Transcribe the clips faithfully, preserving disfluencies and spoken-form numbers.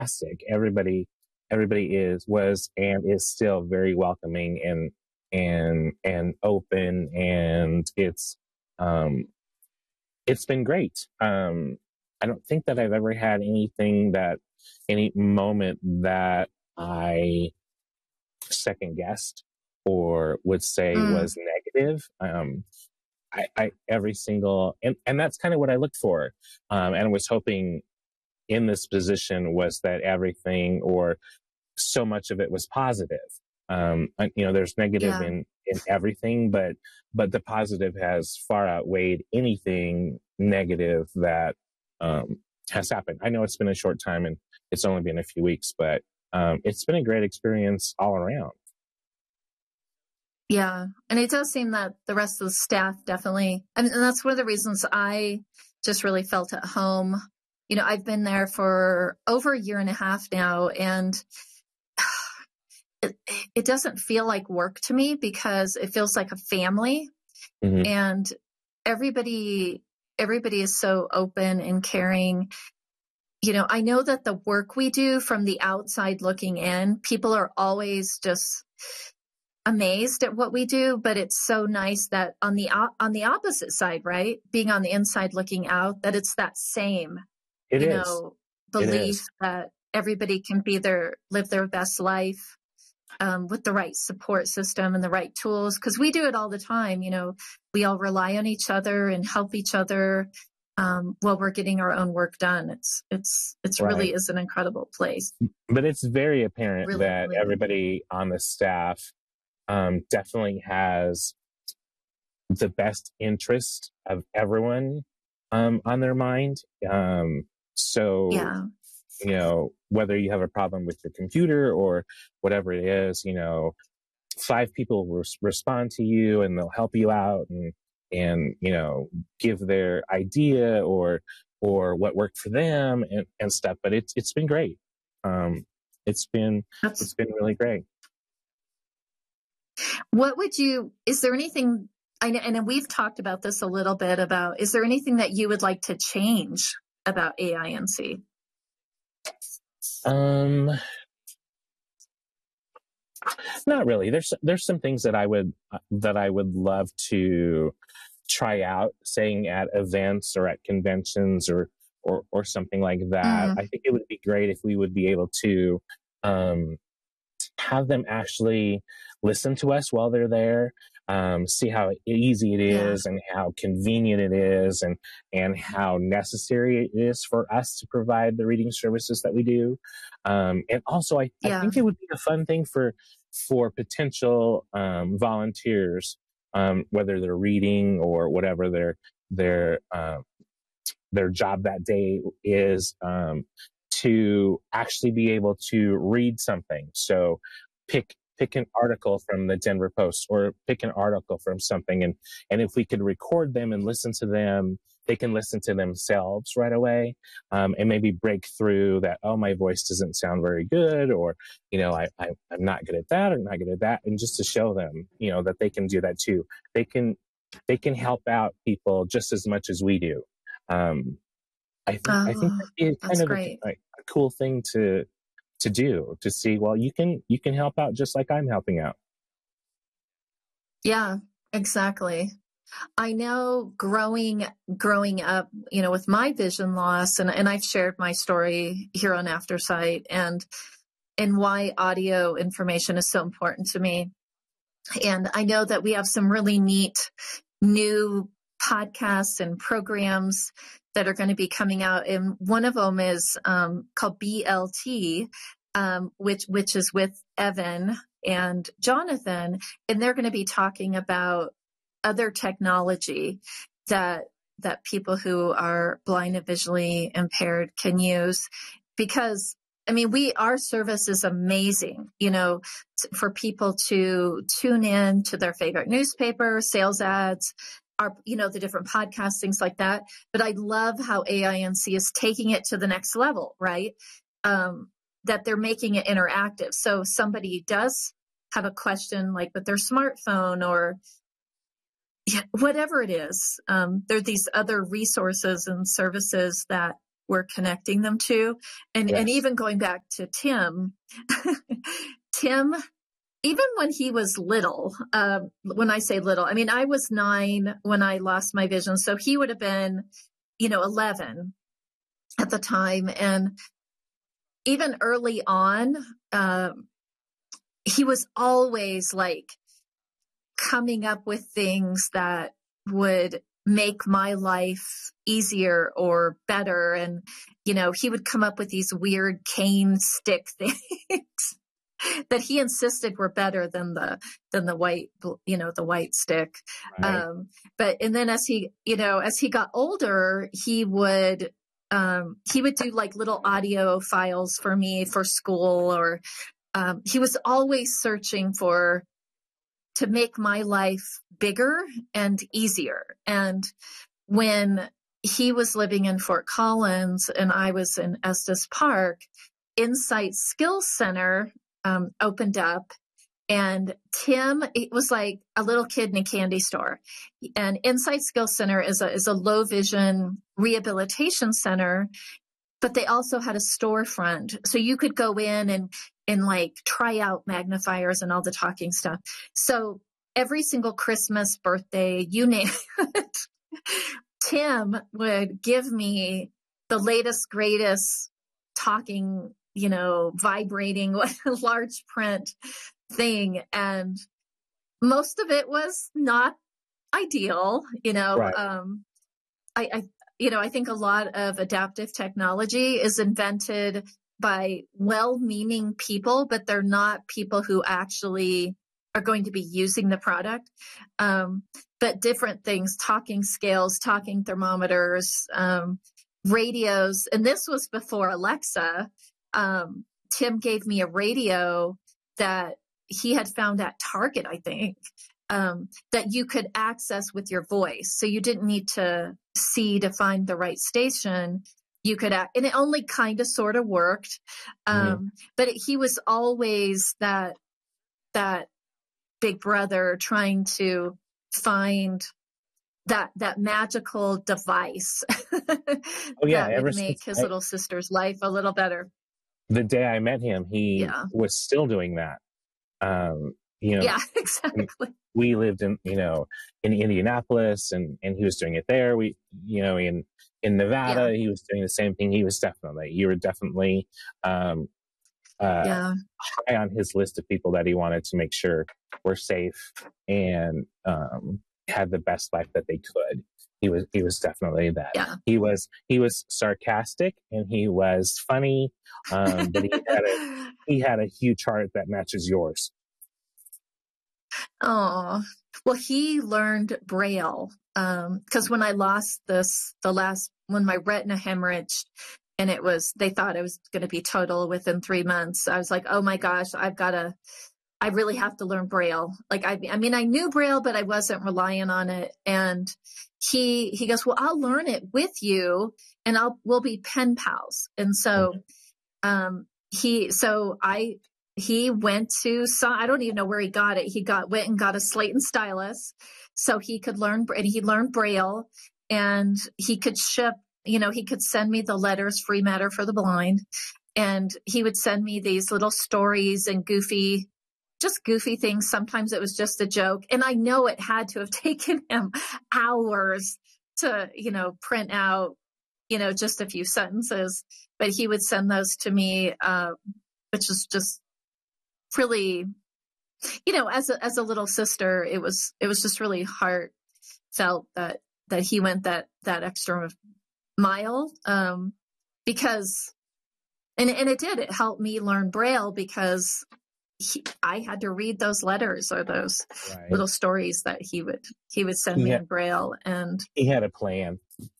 fantastic. Everybody, everybody is, was, and is still very welcoming and, and, and open. And it's, um, it's been great. Um, I don't think that I've ever had anything that, any moment that I second guessed or would say Mm. was negative. Um, I, I, every single, and, and that's kind of what I looked for. Um, and was hoping in this position was that everything or so much of it was positive. Um, you know, there's negative Yeah. in, in everything, but, but the positive has far outweighed anything negative that, um, has happened. I know it's been a short time and it's only been a few weeks, but, um, it's been a great experience all around. Yeah. And it does seem that the rest of the staff definitely, I mean, and that's one of the reasons I just really felt at home. You know, I've been there for over a year and a half now, and it, it doesn't feel like work to me because it feels like a family. Mm-hmm. And everybody, everybody is so open and caring. You know, I know that the work we do from the outside looking in, people are always just amazed at what we do, but it's so nice that on the on the opposite side, right, being on the inside looking out, that it's that same, It you is. know, It belief is. that everybody can be their live their best life um, with the right support system and the right tools. Because we do it all the time. You know, we all rely on each other and help each other um, while we're getting our own work done. It's it's it's Right. really is an incredible place. But it's very apparent Really, that really. everybody on the staff um, definitely has the best interest of everyone um, on their mind. Um, so, Yeah. you know, whether you have a problem with your computer or whatever it is, you know, five people will res- respond to you and they'll help you out and, and, you know, give their idea or, or what worked for them and, and stuff. But it's, it's been great. Um, it's been, That's it's been really great. What would you, is there anything, I know, and we've talked about this a little bit about, is there anything that you would like to change about A I N C? Um, not really. There's, there's some things that I would, that I would love to try out, saying at events or at conventions or, or, or something like that. Mm. I think it would be great if we would be able to, um, have them actually listen to us while they're there, um, see how easy it is Yeah. and how convenient it is and, and how necessary it is for us to provide the reading services that we do. Um, and also I, I Yeah. think it would be a fun thing for, for potential, um, volunteers, um, whether they're reading or whatever their, their, um, their job that day is, um, to actually be able to read something. So pick, pick an article from the Denver Post or pick an article from something. And, and if we could record them and listen to them, they can listen to themselves right away. Um, and maybe break through that, oh, my voice doesn't sound very good, or, you know, I, I, I'm not good at that or not good at that. And just to show them, you know, that they can do that too. They can, they can help out people just as much as we do. Um, I think, Oh, I think that'd be that's kind of great. a, a cool thing to, to do, to see, well, you can, you can help out just like I'm helping out. Yeah, exactly. I know growing, growing up, you know, with my vision loss, and, and I've shared my story here on Aftersight and, and why audio information is so important to me. And I know that we have some really neat new podcasts and programs that are going to be coming out. And one of them is um, called B L T, um, which, which is with Evan and Jonathan. And they're going to be talking about other technology that, that people who are blind and visually impaired can use. Because I mean, we, our service is amazing, you know, for people to tune in to their favorite newspaper, sales ads, our, you know, the different podcasts, things like that. But I love how A I N C is taking it to the next level, right? Um, that they're making it interactive. So if somebody does have a question, like with their smartphone or yeah, whatever it is, um, there are these other resources and services that we're connecting them to. And, Yes. and even going back to Tim, Tim, even when he was little, uh, when I say little, I mean, I was nine when I lost my vision. So he would have been, you know, eleven at the time. And even early on, um, he was always like coming up with things that would make my life easier or better. And, you know, he would come up with these weird cane stick things that he insisted were better than the, than the white, you know, the white stick. Right. Um, but, and then as he, you know, as he got older, he would, um, he would do like little audio files for me for school, or, um, he was always searching for, to make my life bigger and easier. And when he was living in Fort Collins and I was in Estes Park, Insight Skills Center um, opened up, and Tim, it was like a little kid in a candy store. And Insight Skills Center is a, is a low vision rehabilitation center, but they also had a storefront. So you could go in and, and like try out magnifiers and all the talking stuff. So every single Christmas, birthday, you name it, Tim would give me the latest, greatest talking, you know, vibrating large print thing. And most of it was not ideal, you know. Right. Um, I, I, you know, I think a lot of adaptive technology is invented by well-meaning people, but they're not people who actually are going to be using the product. Um, but different things, talking scales, talking thermometers, um, radios. And this was before Alexa. Um, Tim gave me a radio that he had found at Target, I think, um, that you could access with your voice. So you didn't need to see to find the right station. You could, act, and it only kind of sort of worked. Um, mm-hmm. But it, he was always that, that big brother trying to find that, that magical device oh, yeah, that would make his I, little sister's life a little better. The day I met him, he yeah. was still doing that. Um, you know, yeah, exactly. We lived in, you know, in Indianapolis, and, and he was doing it there. We, you know, in, in Nevada, yeah. he was doing the same thing. He was definitely, you were definitely, um, uh, yeah. high on his list of people that he wanted to make sure were safe and, um, had the best life that they could. He was, he was definitely that. Yeah. He was, he was sarcastic and he was funny. Um, but he had a, he had a huge heart that matches yours. Oh, well, he learned Braille. Um, cause when I lost this, the last, when my retina hemorrhaged and it was, they thought it was going to be total within three months. I was like, oh my gosh, I've got to, I really have to learn Braille. Like, I, I mean, I knew Braille, but I wasn't relying on it. And he, he goes, well, I'll learn it with you and I'll, we'll be pen pals. And so, um, he, so I, he went to, so I don't even know where he got it. He got, went and got a slate and stylus so he could learn, and he learned Braille, and he could ship, you know, he could send me the letters, Free Matter for the Blind. And he would send me these little stories and goofy, just goofy things. Sometimes it was just a joke. And I know it had to have taken him hours to, you know, print out, you know, just a few sentences, but he would send those to me, uh, which was just really, you know, as a, as a little sister, it was, it was just really heartfelt that, that he went that, that extra mile, um, because, and, and it did, it helped me learn Braille because he, I had to read those letters or those right. little stories that he would, he would send he me had, in Braille, and he had a plan.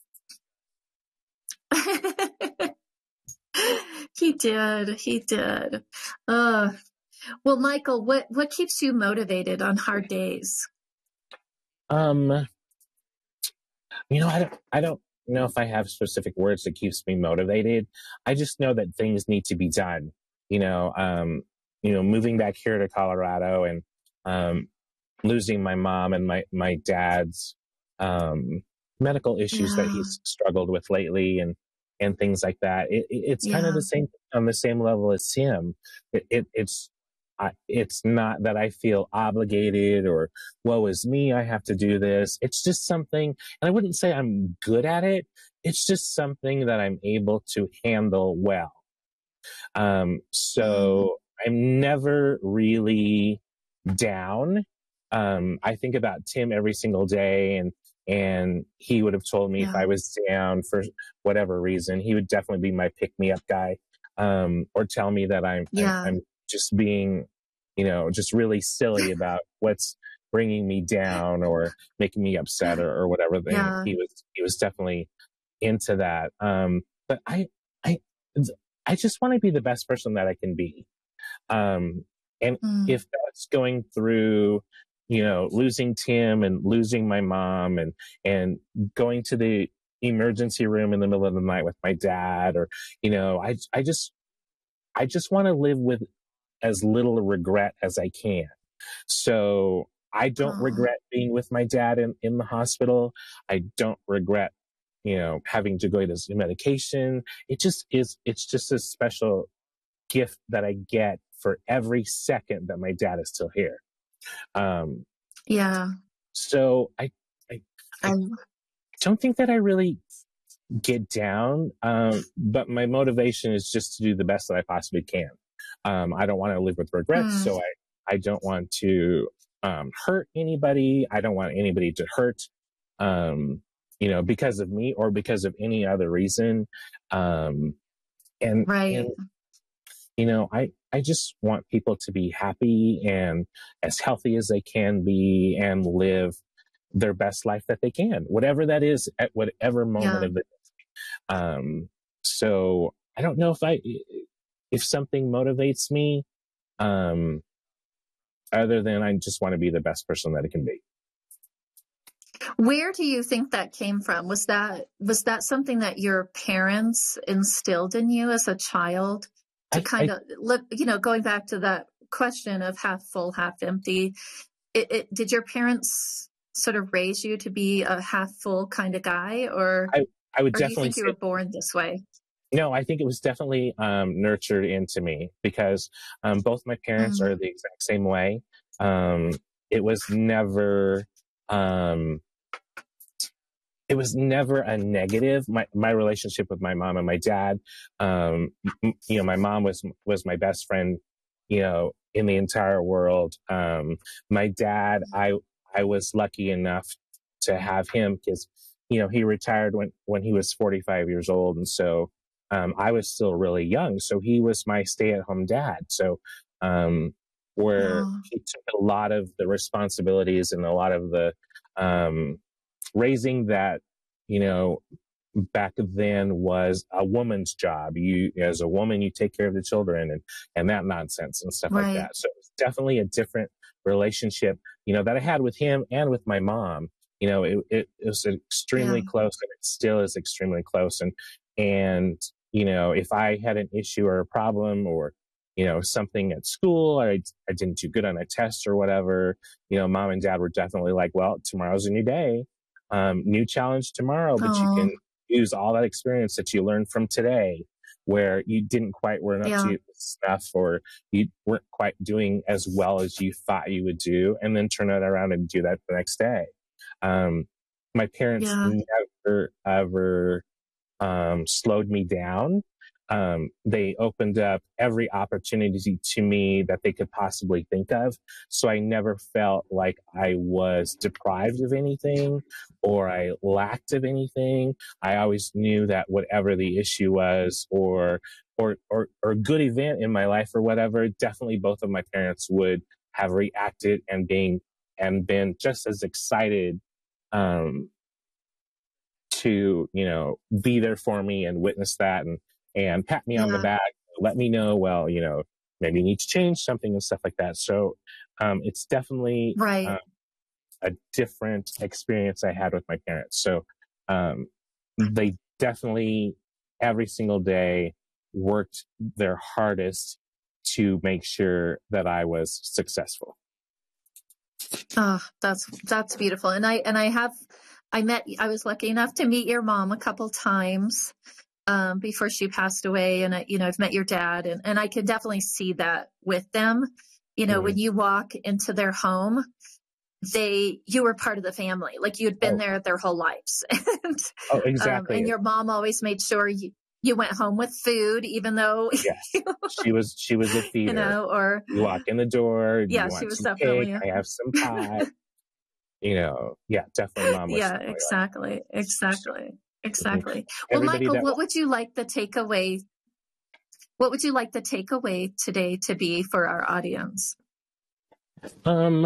He did. He did. Uh, well, Michael, what, what keeps you motivated on hard days? Um, you know, I don't, I don't know if I have specific words that keeps me motivated. I just know that things need to be done. You know, um, you know, moving back here to Colorado and, um, losing my mom and my, my dad's, um, medical issues yeah. that he's struggled with lately. And, and things like that. It, it, it's kind of Yeah. the same on the same level as Tim. It, it, it's I, it's not that I feel obligated or woe is me, I have to do this. It's just something, and I wouldn't say I'm good at it. It's just something that I'm able to handle well. Um, Mm. so I'm never really down. Um, I think about Tim every single day, and and he would have told me if Yeah. I was down for whatever reason, he would definitely be my pick me up guy, um, or tell me that I'm, I'm Yeah. I'm just being, you know, just really silly about what's bringing me down or making me upset or, or whatever thing. Yeah. He was he was definitely into that. Um, but I I I just want to be the best person that I can be. Um, and Mm. if that's going through, you know, losing Tim and losing my mom and, and going to the emergency room in the middle of the night with my dad, or, you know, I, I just, I just want to live with as little regret as I can. So I don't Oh, regret being with my dad in, in the hospital. I don't regret, you know, having to go to this medication. It just is, it's just a special gift that I get for every second that my dad is still here. Um, yeah. so I, I, I Um, don't think that I really get down, um, but my motivation is just to do the best that I possibly can. Um, I don't want to live with regrets, mm. so I, I don't want to um, hurt anybody. I don't want anybody to hurt, um, you know, because of me or because of any other reason. Um, and and Right. you know, I, I just want people to be happy and as healthy as they can be and live their best life that they can, whatever that is at whatever moment Yeah. of the day. Um, so I don't know if I, if something motivates me, um, other than I just want to be the best person that it can be. Where do you think that came from? Was that was that something that your parents instilled in you as a child to I, kind I, of look, you know, going back to that question of half full, half empty, it, it, did your parents sort of raise you to be a half full kind of guy, or I, I would or do you definitely think you say, were born this way? no, I think it was definitely um, nurtured into me because um, both my parents Mm. are the exact same way. Um, it was never, um, it was never a negative. My my relationship with my mom and my dad, um, m- you know, my mom was was my best friend, you know, in the entire world. Um, my dad, I I was lucky enough to have him because, you know, he retired when when he was forty-five years old, and so um, I was still really young. So he was my stay at home dad. So um, where Oh, he took a lot of the responsibilities and a lot of the um, raising that, you know, back then was a woman's job. You, as a woman, you take care of the children and, and that nonsense and stuff like right. that. So it's definitely a different relationship, you know, that I had with him and with my mom. You know, it, it, it was Yeah. extremely close and it still is extremely close. And, and, you know, if I had an issue or a problem or, you know, something at school, or I, I didn't do good on a test or whatever, you know, mom and dad were definitely like, well, tomorrow's a new day. Um, new challenge tomorrow, but you Oh, can use all that experience that you learned from today where you didn't quite weren't up yeah. to snuff or you weren't quite doing as well as you thought you would do, and then turn it around and do that the next day. Um, my parents Yeah. never ever um, slowed me down. Um, they opened up every opportunity to me that they could possibly think of. So I never felt like I was deprived of anything or I lacked of anything. I always knew that whatever the issue was or, or, or, or a good event in my life or whatever, definitely both of my parents would have reacted and being, and been just as excited, um, to, you know, be there for me and witness that and, and pat me on the Yeah. back, let me know, well, you know, maybe you need to change something and stuff like that. So, um, it's definitely, Right. uh, a different experience I had with my parents. So, um, they definitely every single day worked their hardest to make sure that I was successful. Oh, that's that's beautiful. And I and I have I met I was lucky enough to meet your mom a couple times. um, before she passed away. And, I, you know, I've met your dad, and, and I can definitely see that with them. You know, Mm. when you walk into their home, they, you were part of the family, like you'd been Oh, there their whole lives. and, oh, um, exactly. and your mom always made sure you, you went home with food, even though, Yes, she was, she was a you feeder. know, or You walk in the door, do yeah, you she want was some definitely, cake? a, I have some pie. You know, yeah, definitely mom was yeah, definitely exactly, exactly, like, mhm. exactly. Well, Everybody Michael, that, what would you like the takeaway? What would you like the takeaway today to be for our audience? um,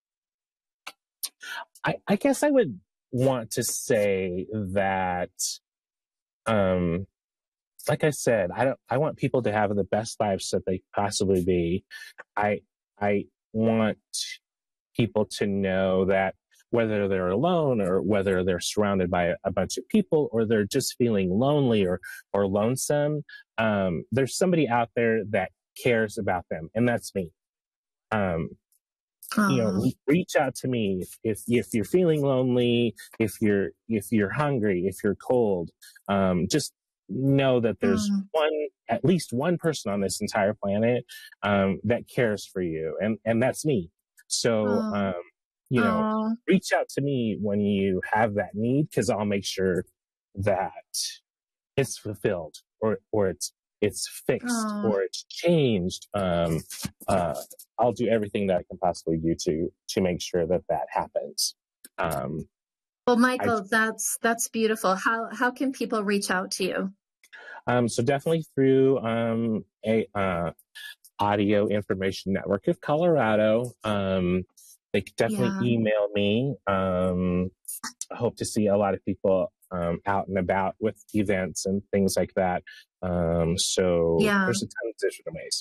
I, I guess I would want to say that, um, like I said, I don't, I want people to have the best lives that they possibly be. I, I want people to know that whether they're alone or whether they're surrounded by a, a bunch of people or they're just feeling lonely or, or lonesome, um, there's somebody out there that cares about them. And that's me. Um, you know, Oh, re- reach out to me if, if, if you're feeling lonely, if you're, if you're hungry, if you're cold, um, just know that there's mm, one, at least one person on this entire planet, um, that cares for you. And, and that's me. So, oh, um, you know, oh, reach out to me when you have that need, cause I'll make sure that it's fulfilled or, or it's, it's fixed oh. or it's changed. Um, uh, I'll do everything that I can possibly do to, to make sure that that happens. Um, Well, I, Michael, that's that's beautiful. How how can people reach out to you? um, so definitely through, um, a, uh, Audio Information Network of Colorado. Um, they could definitely Yeah, email me. Um, I hope to see a lot of people um, out and about with events and things like that. Um, so yeah, there's a ton of different ways.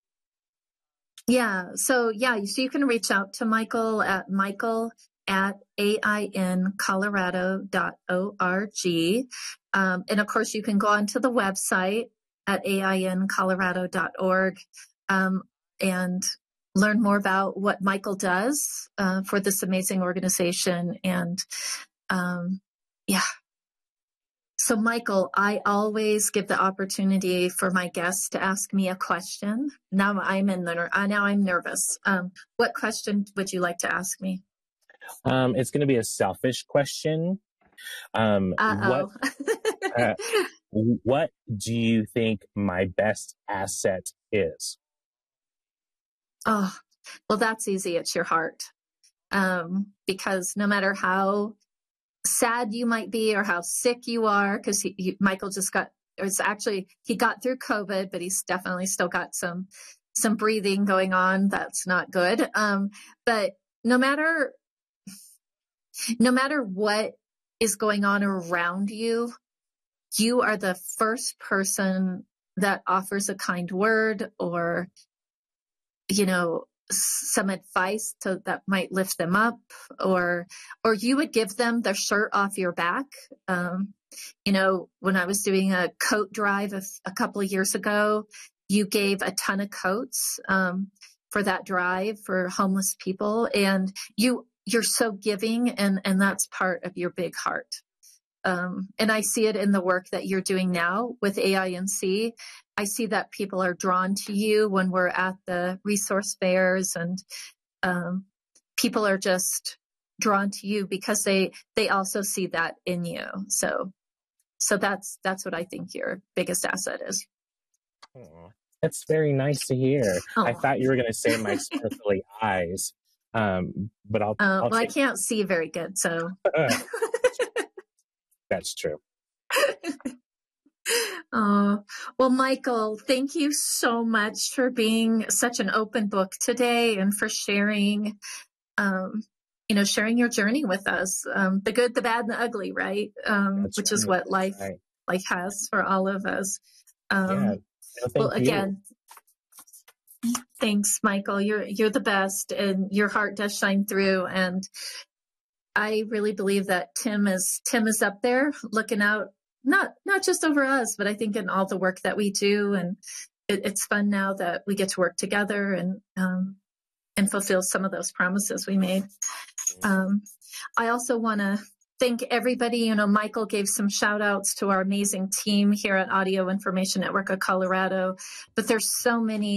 yeah. So yeah, so you can reach out to Michael at Michael at A I N colorado dot org. Um, and of course, you can go onto the website at A I N colorado dot org um, and learn more about what Michael does uh, for this amazing organization. And um, yeah. So, Michael, I always give the opportunity for my guests to ask me a question. Now I'm in the ner- uh, now I'm nervous. Um, what question would you like to ask me? Um, it's going to be a selfish question. Um, Uh what uh, oh. what do you think my best asset is? Oh, well, that's easy. It's your heart. Um, because no matter how sad you might be or how sick you are, because he, he, Michael just got, it was actually, he got through COVID, but he's definitely still got some, some breathing going on. That's not good. Um, but no matter, no matter what is going on around you, you are the first person that offers a kind word or, you know, some advice to, that might lift them up, or or you would give them the shirt off your back. Um, you know, when I was doing a coat drive a, a couple of years ago, you gave a ton of coats um, for that drive for homeless people, and you you're so giving, and and that's part of your big heart. Um, and I see it in the work that you're doing now with A I N C. I see that people are drawn to you when we're at the resource fairs, and um, people are just drawn to you because they they also see that in you. So so that's that's what I think your biggest asset is. Aw, that's very nice to hear. I Oh, thought you were going to say my sparkly eyes, um, but I'll uh, I'll well, I take. can't see very good, so. That's true. Oh, well, Michael, thank you so much for being such an open book today and for sharing, um, you know, sharing your journey with us, um, the good, the bad, and the ugly, right? Um, That's which is right. what That's life, right. life has for all of us. Yeah. Um, No, well, thank you. again, thanks, Michael. You're, you're the best, and your heart does shine through. And I really believe that Tim is, Tim is up there looking out, not, not just over us, but I think in all the work that we do. And it, it's fun now that we get to work together and, um, and fulfill some of those promises we made. Um, I also want to thank everybody. You know, Michael gave some shout outs to our amazing team here at Audio Information Network of Colorado, but there's so many